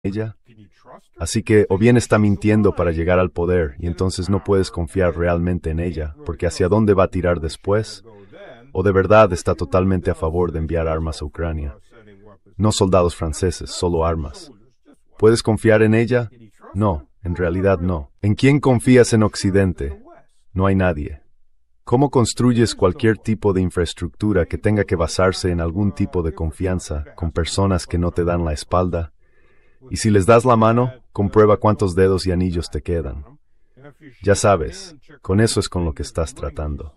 ella? Así que o bien está mintiendo para llegar al poder y entonces no puedes confiar realmente en ella, porque hacia dónde va a tirar después, o de verdad está totalmente a favor de enviar armas a Ucrania. No soldados franceses, solo armas. ¿Puedes confiar en ella? No, en realidad no. ¿En quién confías en Occidente? No hay nadie. ¿Cómo construyes cualquier tipo de infraestructura que tenga que basarse en algún tipo de confianza con personas que no te dan la espalda? Y si les das la mano, comprueba cuántos dedos y anillos te quedan. Ya sabes, con eso es con lo que estás tratando.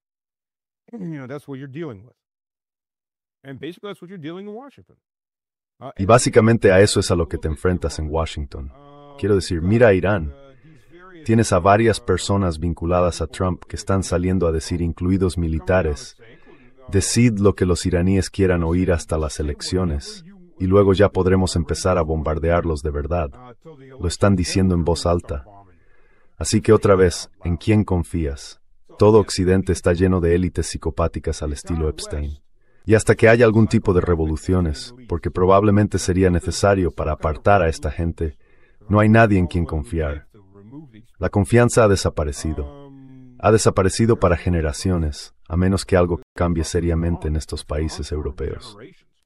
Y básicamente a eso es a lo que te enfrentas en Washington. Quiero decir, mira a Irán. Tienes a varias personas vinculadas a Trump que están saliendo a decir, incluidos militares, decid lo que los iraníes quieran oír hasta las elecciones, y luego ya podremos empezar a bombardearlos de verdad. Lo están diciendo en voz alta. Así que otra vez, ¿en quién confías? Todo Occidente está lleno de élites psicopáticas al estilo Epstein. Y hasta que haya algún tipo de revoluciones, porque probablemente sería necesario para apartar a esta gente, no hay nadie en quien confiar. La confianza ha desaparecido. Ha desaparecido para generaciones, a menos que algo cambie seriamente en estos países europeos.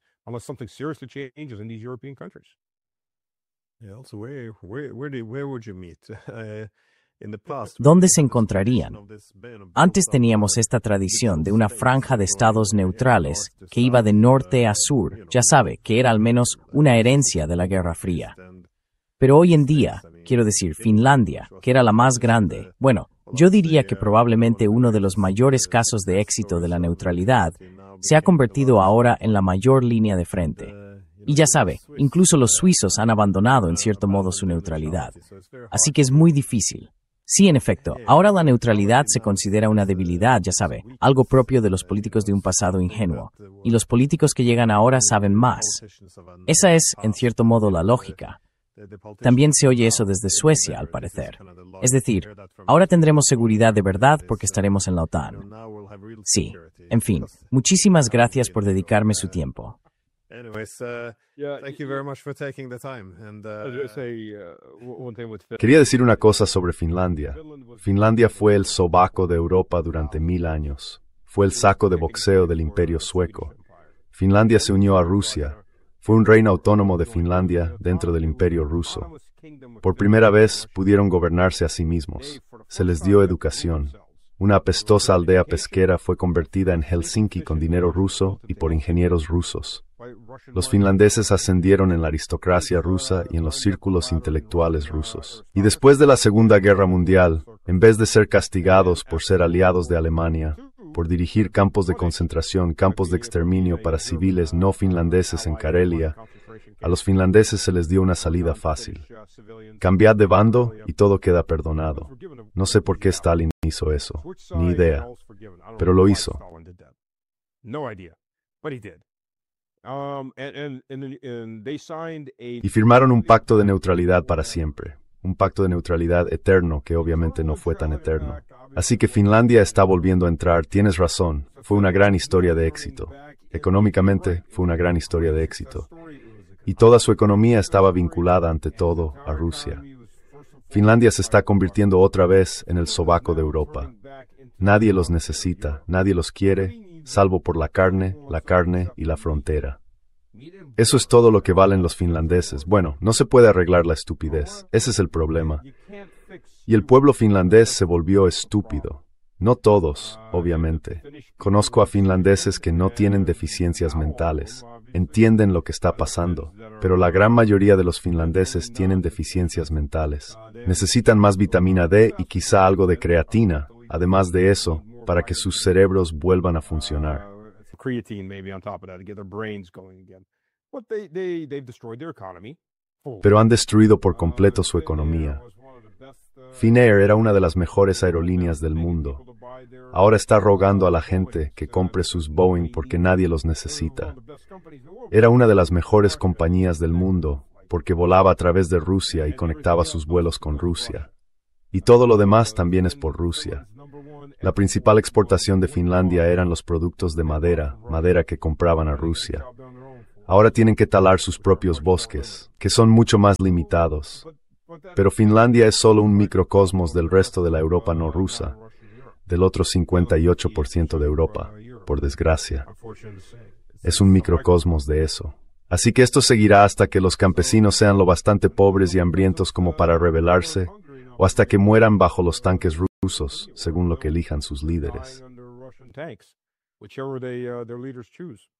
¿Dónde se encontrarían? Antes teníamos esta tradición de una franja de estados neutrales que iba de norte a sur, ya sabe, que era al menos una herencia de la Guerra Fría. Pero hoy en día, quiero decir, Finlandia, que era la más grande, bueno, yo diría que probablemente uno de los mayores casos de éxito de la neutralidad, se ha convertido ahora en la mayor línea de frente. Y ya sabe, incluso los suizos han abandonado en cierto modo su neutralidad. Así que es muy difícil. Sí, en efecto, ahora la neutralidad se considera una debilidad, ya sabe, algo propio de los políticos de un pasado ingenuo. Y los políticos que llegan ahora saben más. Esa es, en cierto modo, la lógica. También se oye eso desde Suecia, al parecer. Es decir, ahora tendremos seguridad de verdad porque estaremos en la OTAN. Sí, en fin, muchísimas gracias por dedicarme su tiempo. Quería decir una cosa sobre Finlandia. Finlandia fue el sobaco de Europa durante 1000 años. Fue el saco de boxeo del Imperio Sueco. Finlandia se unió a Rusia. Fue un reino autónomo de Finlandia dentro del Imperio Ruso. Por primera vez pudieron gobernarse a sí mismos. Se les dio educación. Una apestosa aldea pesquera fue convertida en Helsinki con dinero ruso y por ingenieros rusos. Los finlandeses ascendieron en la aristocracia rusa y en los círculos intelectuales rusos. Y después de la Segunda Guerra Mundial, en vez de ser castigados por ser aliados de Alemania, por dirigir campos de concentración, campos de exterminio para civiles no finlandeses en Karelia, a los finlandeses se les dio una salida fácil. Cambiad de bando y todo queda perdonado. No sé por qué Stalin hizo eso, ni idea, pero lo hizo. Y firmaron un pacto de neutralidad para siempre, un pacto de neutralidad eterno que obviamente no fue tan eterno. Así que Finlandia está volviendo a entrar, tienes razón, fue una gran historia de éxito. Económicamente fue una gran historia de éxito. Y toda su economía estaba vinculada ante todo a Rusia. Finlandia se está convirtiendo otra vez en el sobaco de Europa. Nadie los necesita, nadie los quiere, salvo por la carne y la frontera. Eso es todo lo que valen los finlandeses. Bueno, no se puede arreglar la estupidez. Ese es el problema. Y el pueblo finlandés se volvió estúpido. No todos, obviamente. Conozco a finlandeses que no tienen deficiencias mentales. Entienden lo que está pasando, pero la gran mayoría de los finlandeses tienen deficiencias mentales. Necesitan más vitamina D y quizá algo de creatina, además de eso, para que sus cerebros vuelvan a funcionar. Pero han destruido por completo su economía. Finnair era una de las mejores aerolíneas del mundo. Ahora está rogando a la gente que compre sus Boeing porque nadie los necesita. Era una de las mejores compañías del mundo porque volaba a través de Rusia y conectaba sus vuelos con Rusia. Y todo lo demás también es por Rusia. La principal exportación de Finlandia eran los productos de madera que compraban a Rusia. Ahora tienen que talar sus propios bosques, que son mucho más limitados. Pero Finlandia es solo un microcosmos del resto de la Europa no rusa, del otro 58% de Europa, por desgracia. Es un microcosmos de eso. Así que esto seguirá hasta que los campesinos sean lo bastante pobres y hambrientos como para rebelarse, o hasta que mueran bajo los tanques rusos, según lo que elijan sus líderes.